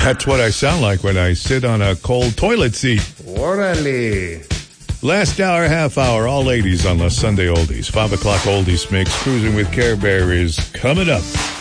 That's what I sound like when I sit on a cold toilet seat. Orale. Last hour, half hour, all ladies on the Sunday Oldies. 5 o'clock Oldies Mix. Cruising with Care Bear is coming up.